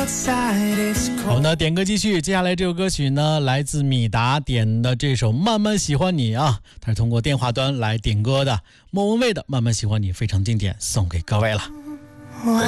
我们的点歌继续，接下来这首歌曲呢，来自米达点的这首《慢慢喜欢你》啊，他是通过电话端来点歌的，莫文蔚的《慢慢喜欢你》非常经典，送给各位了。